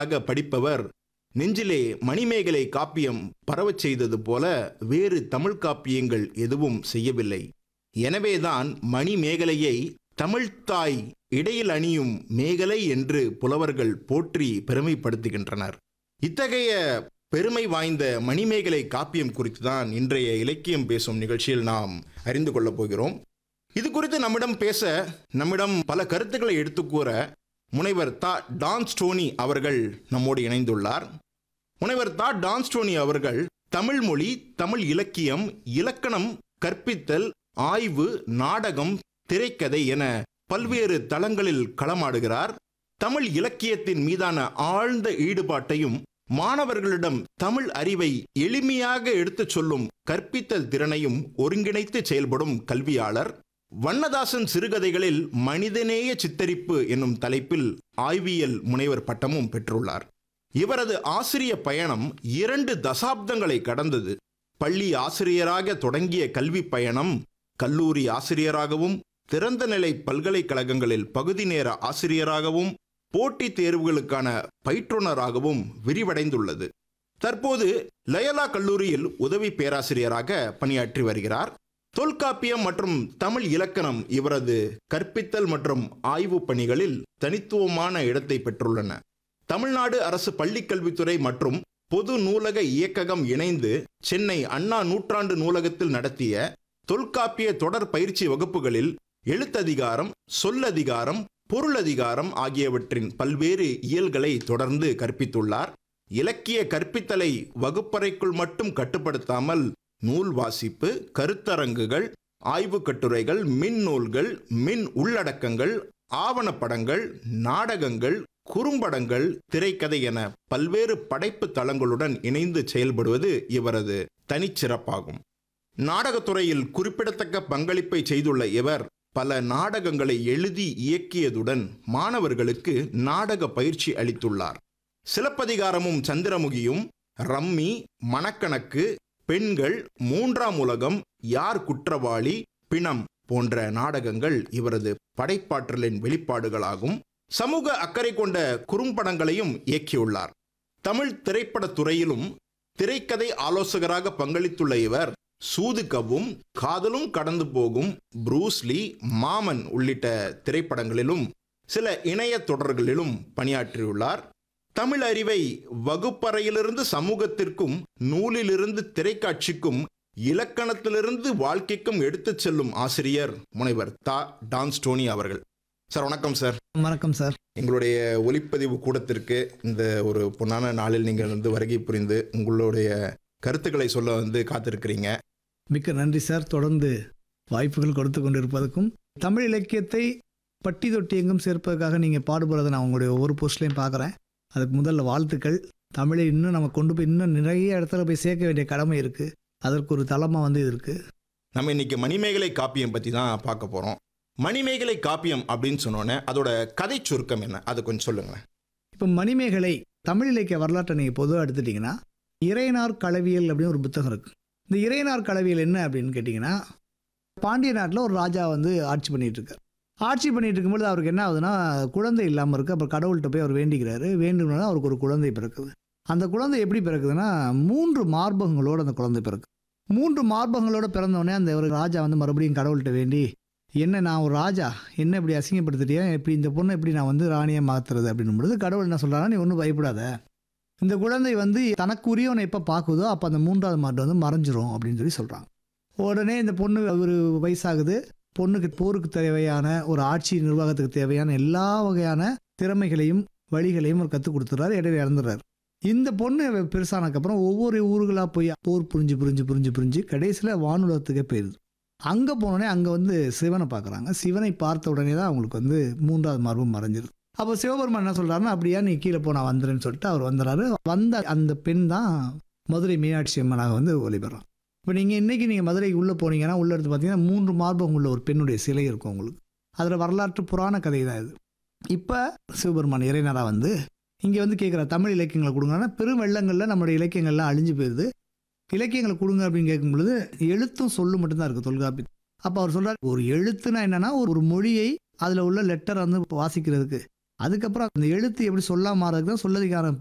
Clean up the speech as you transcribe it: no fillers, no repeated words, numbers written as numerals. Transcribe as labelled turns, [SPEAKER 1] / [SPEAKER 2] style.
[SPEAKER 1] படிப்பவர் நெஞ்சிலே மணிமேகலை காப்பியம் பரவச் செய்தது போல வேறு தமிழ் காப்பியங்கள் எதுவும் செய்யவில்லை. எனவேதான் மணிமேகலையை தமிழ்த்தாய் இடையில் அணியும் மேகலை என்று புலவர்கள் போற்றி பெருமைப்படுத்துகின்றனர். இத்தகைய பெருமை வாய்ந்த மணிமேகலை காப்பியம் குறித்து தான் இன்றைய இலக்கியம் பேசும் நிகழ்ச்சியில் நாம் அறிந்து கொள்ளப் போகிறோம். இது குறித்து நம்மிடம் பல கருத்துக்களை எடுத்துக்கூற முனைவர் டான் ஸ்டோனி அவர்கள் நம்மோடு இணைந்துள்ளார். முனைவர் டான் ஸ்டோனி அவர்கள் தமிழ் மொழி, தமிழ் இலக்கியம், இலக்கணம், கற்பித்தல், ஆய்வு, நாடகம், திரைக்கதை என பல்வேறு தளங்களில் களமாடுகிறார். தமிழ் இலக்கியத்தின் மீதான ஆழ்ந்த ஈடுபாட்டையும் மாணவர்களிடம் தமிழ் அறிவை எளிமையாக எடுத்துச் சொல்லும் கற்பித்தல் திறனையும் ஒருங்கிணைத்து செயல்படும் கல்வியாளர். வண்ணதாசன் சிறுகதைகளில் மனிதநேய சித்தரிப்பு என்னும் தலைப்பில் ஆய்வியல் முனைவர் பட்டமும் பெற்றுள்ளார். இவரது ஆசிரிய பயணம் 2 தசாப்தங்களை கடந்தது. பள்ளி ஆசிரியராக தொடங்கிய கல்வி பயணம் கல்லூரி ஆசிரியராகவும், திறந்த நிலை பல்கலைக்கழகங்களில் பகுதி நேர ஆசிரியராகவும், போட்டித் தேர்வுகளுக்கான பயிற்றுனராகவும் விரிவடைந்துள்ளது. தற்போது லயோலா கல்லூரியில் உதவி பேராசிரியராக பணியாற்றி வருகிறார். தொல்காப்பியம் மற்றும் தமிழ் இலக்கணம் இவரது கற்பித்தல் மற்றும் ஆய்வு பணிகளில் தனித்துவமான இடத்தை பெற்றுள்ளன. தமிழ்நாடு அரசு பள்ளிக்கல்வித்துறை மற்றும் பொது நூலக இயக்ககம் இணைந்து சென்னை அண்ணா நூற்றாண்டு நூலகத்தில் நடத்திய தொல்காப்பிய தொடர் பயிற்சி வகுப்புகளில் எழுத்ததிகாரம், சொல்லதிகாரம், பொருளதிகாரம் ஆகியவற்றின் பல்வேறு இயல்களை தொடர்ந்து கற்பித்துள்ளார். இலக்கிய கற்பித்தலை வகுப்பறைக்குள் மட்டும் கட்டுப்படுத்தாமல் நூல் வாசிப்பு, கருத்தரங்குகள், ஆய்வு கட்டுரைகள், மின் நூல்கள், மின் உள்ளடக்கங்கள், ஆவணப்படங்கள், நாடகங்கள், குறும்படங்கள், திரைக்கதை என பல்வேறு படைப்பு தளங்களுடன் இணைந்து செயல்படுவது இவரது தனிச்சிறப்பாகும். நாடகத்துறையில் குறிப்பிடத்தக்க பங்களிப்பை செய்துள்ள இவர் பல நாடகங்களை எழுதி இயக்கியதுடன் மாணவர்களுக்கு நாடக பயிற்சி அளித்துள்ளார். சிலப்பதிகாரமும் சந்திரமுகியும், ரம்மி, மணக்கணக்கு, பெண்கள், 3ஆம் உலகம், யார் குற்றவாளி, பிணம் போன்ற நாடகங்கள் இவரது படைப்பாற்றலின் வெளிப்பாடுகளாகும். சமூக அக்கறை கொண்ட குறும்படங்களையும் இயக்கியுள்ளார். தமிழ் திரைப்படத் துறையிலும் திரைக்கதை ஆலோசகராக பங்களித்துள்ள இவர் சூதுகவும், காதலும் கடந்து போகும், ப்ரூஸ்லி, மாமன் உள்ளிட்ட திரைப்படங்களிலும் சில இணைய தொடர்களிலும் பணியாற்றியுள்ளார். தமிழ் அறிவை வகுப்பறையிலிருந்து சமூகத்திற்கும், நூலிலிருந்து திரைக்காட்சிக்கும், இலக்கணத்திலிருந்து வாழ்க்கைக்கும் எடுத்துச் செல்லும் ஆசிரியர் முனைவர் டான் ஸ்டோனி அவர்கள். சார் வணக்கம் சார்.
[SPEAKER 2] வணக்கம் சார்.
[SPEAKER 1] எங்களுடைய ஒலிப்பதிவு கூடத்திற்கு இந்த ஒரு பொன்னான நாளில் நீங்கள் வருகை புரிந்து உங்களுடைய கருத்துக்களை சொல்ல காத்திருக்கிறீங்க.
[SPEAKER 2] மிக்க நன்றி சார். தொடர்ந்து வாய்ப்புகள் கொடுத்து கொண்டிருப்பதற்கும் தமிழ் இலக்கியத்தை பட்டி தொட்டி எங்கும் சேர்ப்பதற்காக நீங்கள் பாடுபடுறதை நான் உங்களுடைய ஒவ்வொரு போஸ்ட்லையும் பார்க்குறேன். அதுக்கு முதல்ல வாழ்த்துக்கள். தமிழை இன்னும் நம்ம கொண்டு போய் இன்னும் நிறைய இடத்துல போய் சேர்க்க வேண்டிய கடமை இருக்குது. அதற்கு ஒரு தளமாக இது இருக்குது.
[SPEAKER 1] நம்ம இன்னைக்கு மணிமேகலை காப்பியம் பற்றி தான் பார்க்க போகிறோம். மணிமேகலை காப்பியம் அப்படின்னு சொன்னோன்னே அதோட கதை சுருக்கம் என்ன, அதை கொஞ்சம் சொல்லுங்களேன்.
[SPEAKER 2] இப்போ மணிமேகலை தமிழ் இலக்கிய வரலாற்றை நீங்கள் பொதுவாக எடுத்துட்டிங்கன்னா இறையனார் களவியல் அப்படின்னு ஒரு புத்தகம் இருக்குது. இந்த இறையனார் களவியல் என்ன அப்படின்னு கேட்டிங்கன்னா, பாண்டிய நாட்டில் ஒரு ராஜா ஆட்சி பண்ணிகிட்டு இருக்கார். ஆட்சி பண்ணிட்டு இருக்கும்போது அவருக்கு என்ன ஆகுதுன்னா, குழந்தை இல்லாமல் இருக்குது. அப்புறம் கடவுள்கிட்ட போய் அவர் வேண்டிக்கிறாரு. வேண்டுனா அவருக்கு ஒரு குழந்தை பிறக்குது. அந்த குழந்தை எப்படி பிறக்குதுன்னா 3 மார்பகங்களோடு அந்த குழந்தை பிறக்குது. 3 மார்பகங்களோடு பிறந்தவொடனே அந்த ஒரு ராஜா மறுபடியும் கடவுள்கிட்ட வேண்டி, என்ன நான் ஒரு ராஜா, என்ன இப்படி அசிங்கப்படுத்திட்டியா, எப்படி இந்த பொண்ணை எப்படி நான் ராணியை மாற்றுறது அப்படின்னும்பொழுது கடவுள் என்ன சொல்கிறாங்கன்னா, நீ ஒன்றும் பயப்படாத, இந்த குழந்தை தனக்குரியவனை எப்போ பார்க்குதோ அப்போ அந்த 3ஆவது மார்பு மறைஞ்சிரும் அப்படின்னு சொல்கிறாங்க. உடனே இந்த பொண்ணு ஒரு வயசாகுது. பொண்ணுக்கு போருக்கு தேவையான ஒரு ஆட்சி நிர்வாகத்துக்கு தேவையான எல்லா வகையான திறமைகளையும் வழிகளையும் அவர் கற்றுக் கொடுத்துட்றாரு. இடையில இறந்துடுறாரு. இந்த பொண்ணு பெருசானதுக்கப்புறம் ஒவ்வொரு ஊர்களாக போய் போர் புரிஞ்சு கடைசியில் வானுலகத்துக்கே போயிடுது. அங்கே போனோடனே அங்கே சிவனை பார்க்குறாங்க. சிவனை பார்த்த உடனே தான் அவங்களுக்கு 3ஆவது மார்பு மறைஞ்சிருது. அப்போ சிவபெருமான் என்ன சொல்கிறாருன்னா, அப்படியா நீ கீழே போனால் வந்துடுறேன்னு சொல்லிட்டு அவர் வந்துடுறாரு. வந்த அந்த பெண் தான் மதுரை மீனாட்சி அம்மனாக ஒளிபெறான். இப்போ நீங்கள் மதுரைக்கு உள்ளே போனீங்கன்னா உள்ளே எடுத்து பார்த்தீங்கன்னா 3 மார்பகம் உள்ள ஒரு பெண்ணுடைய சிலை இருக்கும் உங்களுக்கு. அதில் வரலாற்று புராண கதை தான் இது. இப்போ சிவபெருமான் இறையனாராக இங்கே கேட்குற தமிழ் இலக்கியங்களை கொடுங்கன்னா, பெரும் வெள்ளங்களில் நம்மளுடைய இலக்கியங்கள்லாம் அழிஞ்சு போயிடுது. இலக்கியங்களை கொடுங்க அப்படின்னு கேட்கும் பொழுது எழுத்தும் சொல்லும் மட்டும்தான் இருக்குது தொல்காப்பி. அப்போ அவர் சொல்கிறார், ஒரு எழுத்துனா என்னென்னா ஒரு மொழியை அதில் உள்ள லெட்டரை வாசிக்கிறதுக்கு அதுக்கப்புறம் அந்த எழுத்து எப்படி சொல்லா மாறதுக்கு தான் சொல்லதிகாரம்